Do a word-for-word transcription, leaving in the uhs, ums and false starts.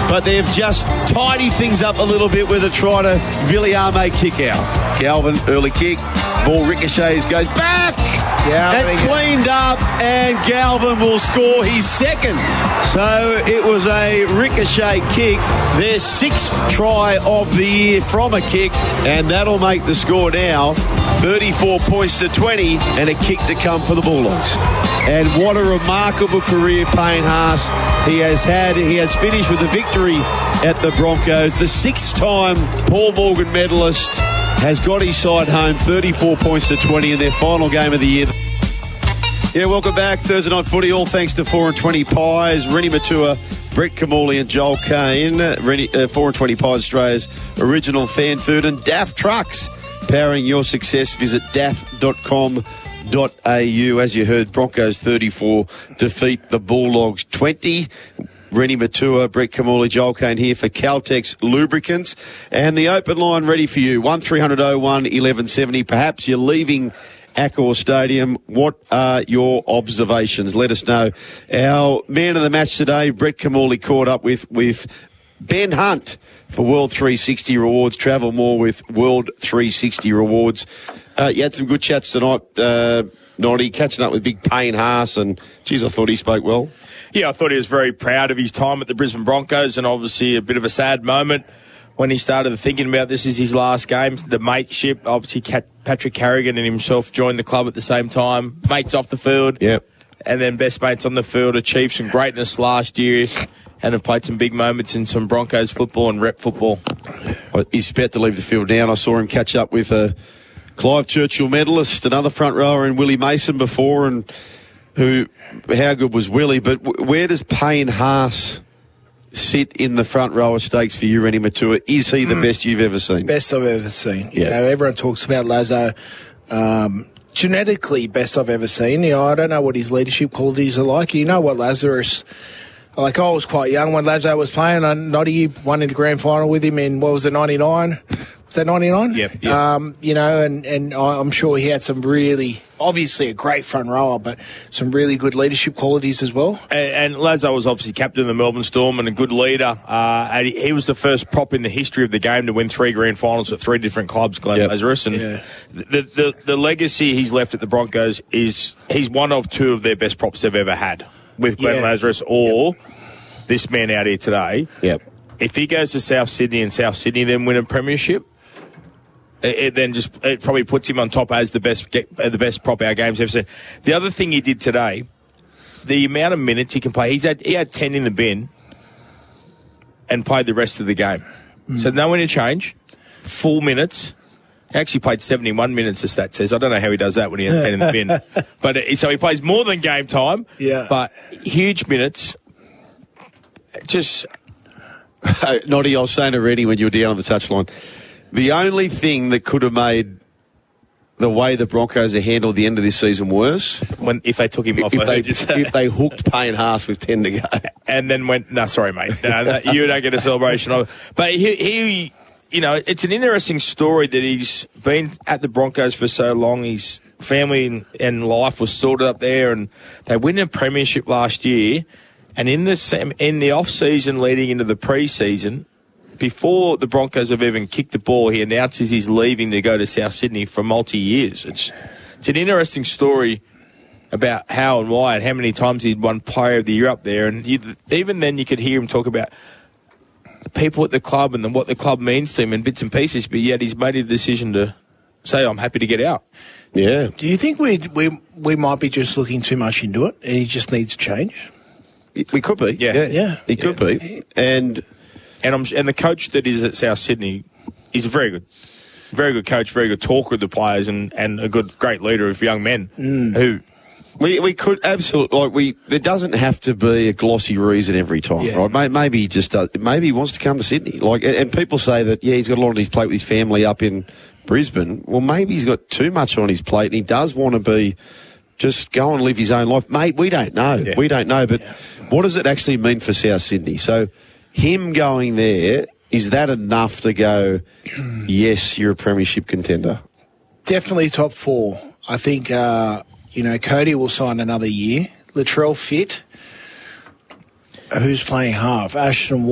but they've just tidied things up a little bit with a try to Villiame kick out. Galvin, early kick, ball ricochets, goes back, yeah, and cleaned up, and Galvin will score his second. So it was a ricochet kick, their sixth try of the year from a kick, and that'll make the score now thirty-four points to twenty, and a kick to come for the Bulldogs. And what a remarkable career Payne Haas he has had. He has finished with a victory at the Broncos. The six-time Paul Morgan medalist has got his side home, thirty-four points to twenty in their final game of the year. Yeah, welcome back. Thursday Night Footy, all thanks to four and twenty Pies. Rennie Matua, Brett Kamali and Joel Kane. Rennie, uh, four and twenty Pies, Australia's original fan food. And D A F Trucks, powering your success. Visit d a f dot com dot a u. As you heard, Broncos thirty-four defeat the Bulldogs twenty. Rennie Matua, Brett Kamali, Joel Kane here for Caltex Lubricants. And the open line ready for you, one three hundred oh one eleven seventy. Perhaps you're leaving Accor Stadium. What are your observations? Let us know. Our man of the match today, Brett Kamali, caught up with, with Ben Hunt for World three sixty Rewards. Travel more with World three sixty Rewards. Uh, you had some good chats tonight, uh, Noddy, catching up with Big Payne Haas, and, geez, I thought he spoke well. Yeah, I thought he was very proud of his time at the Brisbane Broncos, and obviously a bit of a sad moment when he started thinking about this is his last game. The mateship, obviously Patrick Carrigan and himself joined the club at the same time. Mates off the field. Yep. And then best mates on the field. Achieved some greatness last year and have played some big moments in some Broncos football and rep football. Well, he's about to leave the field now, and I saw him catch up with a Clive Churchill medalist, another front rower in Willie Mason before, and who, how good was Willie? But w- where does Payne Haas sit in the front rower stakes for you, Rennie Matua? Is he the best you've ever seen? Best I've ever seen. Yeah. You know, everyone talks about Lazo. Um, genetically, best I've ever seen. You know, I don't know what his leadership qualities are like. You know what Lazarus... Like, I was quite young when Lazo was playing. I Noddy won in the grand final with him in, what was it, ninety-nine? Was that ninety-nine? Yep. yep. Um, you know, and, and I'm sure he had some really, obviously a great front rower, but some really good leadership qualities as well. And, and Lazo was obviously captain of the Melbourne Storm and a good leader. Uh, and he, he was the first prop in the history of the game to win three grand finals at three different clubs, Glenn yep. Lazarus. And yeah. the, the, the legacy he's left at the Broncos is he's one of two of their best props they've ever had with Glenn yeah. Lazarus or... Yep. This man out here today, Yep. if he goes to South Sydney and South Sydney then win a premiership, it, it then just it probably puts him on top as the best the best prop our games ever seen. The other thing he did today, the amount of minutes he can play, he's had he had ten in the bin and played the rest of the game. Mm. So no interchange, full minutes. He actually played seventy-one minutes, the stat says. I don't know how he does that when he has ten in the bin. But it, so he plays more than game time. Yeah. But huge minutes. Just, Noddy, I was saying to Rennie when you were down on the touchline, the only thing that could have made the way the Broncos have handled the end of this season worse, when if they took him off, if, they, just, if they hooked Payne Haas with ten to go, and then went, no, sorry, mate, no, no, you don't get a celebration of it. But he, he, you know, it's an interesting story that he's been at the Broncos for so long. His family and, and life was sorted up there, and they win a premiership last year. And in the in the off season leading into the pre-season, before the Broncos have even kicked the ball, he announces he's leaving to go to South Sydney for multi years. It's it's an interesting story about how and why and how many times he'd won Player of the Year up there. And you, even then, you could hear him talk about the people at the club and then what the club means to him in bits and pieces. But yet, he's made a decision to say, "I'm happy to get out." Yeah. Do you think we we we might be just looking too much into it, and he just needs to change? We could be. Yeah. Yeah. Yeah. He could Yeah. be. And and I'm and the coach that is at South Sydney, he's a very good, very good coach, very good talker of the players, and, and a good, great leader of young men Mm. who. we we could absolutely like we. There doesn't have to be a glossy reason every time, Yeah. right? Maybe, maybe he just does, maybe he wants to come to Sydney. Like, and, and people say that yeah, he's got a lot on his plate with his family up in Brisbane. Well, maybe he's got too much on his plate, and he does want to be. Just go and live his own life. Mate, we don't know. Yeah. We don't know. But Yeah. what does it actually mean for South Sydney? So him going there, is that enough to go, yes, you're a premiership contender? Definitely top four. I think, uh, you know, Cody will sign another year. Latrell fit. Who's playing half? Ashton